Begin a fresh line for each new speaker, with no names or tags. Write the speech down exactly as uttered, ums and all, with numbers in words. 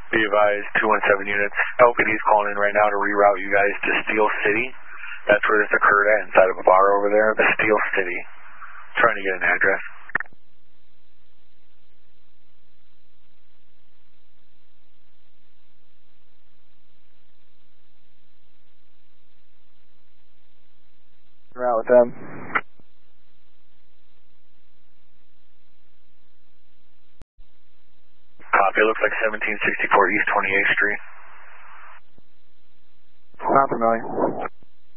Be advised, two one seven units. L P D's calling in right now to reroute you guys to Steel City. That's where this occurred at, inside of a bar over there, the Steel City. Trying to get an address.
Route with them.
Copy, it looks like seventeen sixty-four East twenty-eighth Street.
Not familiar.